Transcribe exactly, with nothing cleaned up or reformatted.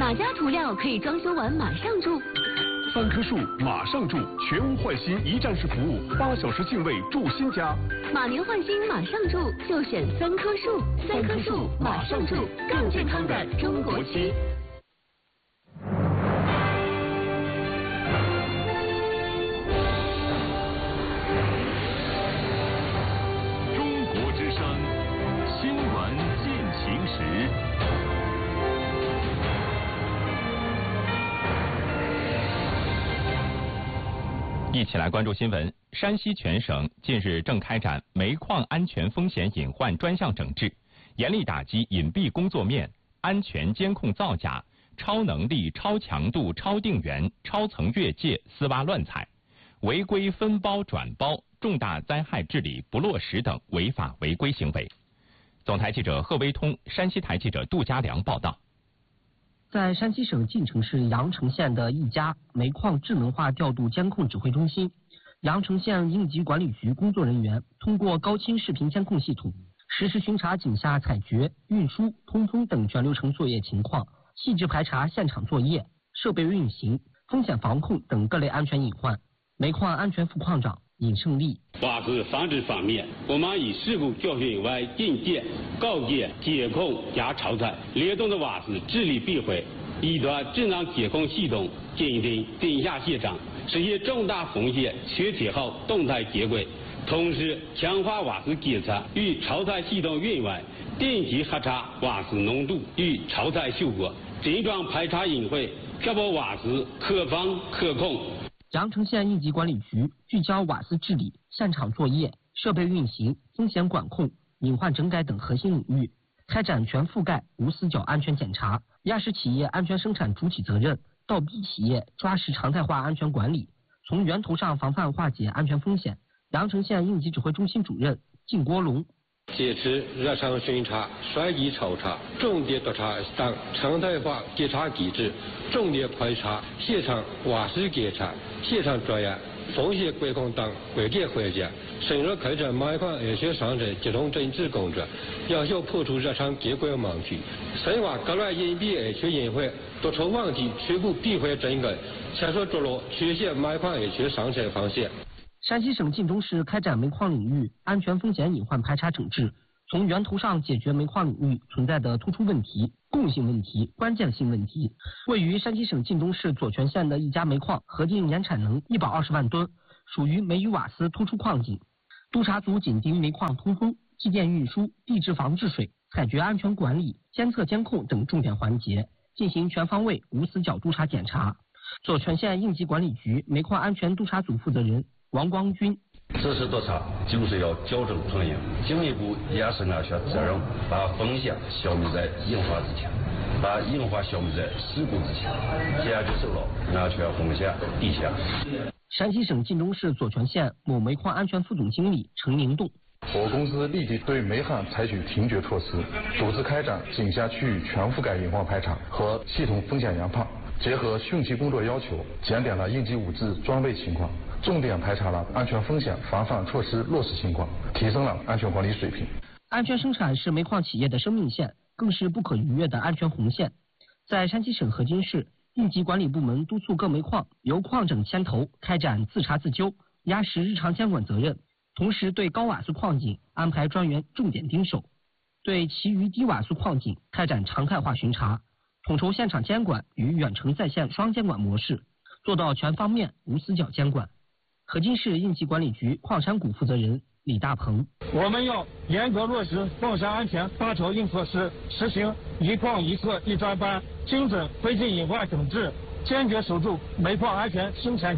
哪家涂料可以装修完马上住？ 三棵树马上住，全屋换新一站式服务，八小时净位住新家。 马年换新马上住，就选三棵树。三棵树马上住，更健康的中国区。 中国之声，新闻进行时。 一起来关注新闻。山西全省近日正开展煤矿安全风险隐患专项整治，严厉打击隐蔽工作面、安全监控造假、超能力、超强度、超定员、超层越界、丝袜乱采、违规分包转包、重大灾害治理不落实等违法违规行为。总台记者贺威通、山西台记者杜家良报道。 在山西省晋城市阳城县的一家煤矿智能化调度监控指挥中心，阳城县应急管理局工作人员通过高清视频监控系统，实时巡查井下采掘、运输、通风等全流程作业情况，细致排查现场作业、设备运行、风险防控等各类安全隐患。煤矿安全副矿长尹胜利： 瓦斯防治方面，我们以事故教训为警戒、告诫、监控加超采，联动的瓦斯治理必毁，一端智能监控系统监听井下现场，实现重大风险全天候动态接轨。同时，强化瓦斯监测与超采系统运维，定期核查瓦斯浓度与超采效果，精准排查隐患，确保瓦斯可防可控。 阳城县应急管理局聚焦瓦斯治理、现场作业、设备运行、风险管控、隐患整改等核心领域，开展全覆盖无死角安全检查，压实企业安全生产主体责任，倒逼企业抓实常态化安全管理，从源头上防范化解安全风险。阳城县应急指挥中心主任靳国龙： 坚持日常巡查、率机抽查、重点督查等常态化检查机制，重点排查现场瓦斯检查、现场作业、风险管控等关键环节，深入开展煤矿安全生产集中整治工作，有效破除日常监管问题，深挖各类隐蔽安全隐患，督促问题全部闭环整改，切实着落全县煤矿安全生产方向。 山西省晋中市开展煤矿领域安全风险隐患排查整治，从源头上解决煤矿领域存在的突出问题、共性问题、关键性问题。位于山西省晋中市左权县的一家煤矿，核定年产能一百二十万吨，属于煤与瓦斯突出矿井。督查组紧盯煤矿通风、机电运输、地质防治水、采掘安全管理、监测监控等重点环节，进行全方位无死角督查检查。左权县应急管理局煤矿安全督查组负责人王光军： 这次督查就是要矫正碰硬，进一步压实安全责任，把风险消灭在隐患之前，把隐患消灭在事故之前，坚决守牢安全风险底线。 山西省晋中市左权县某煤矿安全副总经理陈明栋： 我公司立即对煤焊采取停绝措施，组织开展井下区域全覆盖隐患排查和系统风险研判，结合汛期工作要求，检点了应急物资装备情况，重点排查了安全风险防范措施落实情况，提升了安全管理水平。 安全生产是煤矿企业的生命线，更是不可逾越的安全红线。在山西省河津市，应急管理部门督促各煤矿由矿长牵头开展自查自纠，压实日常监管责任，同时对高瓦斯矿井安排专员重点盯守，对其余低瓦斯矿井开展常态化巡查，统筹现场监管与远程在线双监管模式，做到全方面无死角监管。河津市应急管理局矿山谷负责人李大鹏： 我们要严格落实矿山安全八条硬措施，实行一矿一测一专班，精准推进隐患整治，坚决守住煤矿安全生产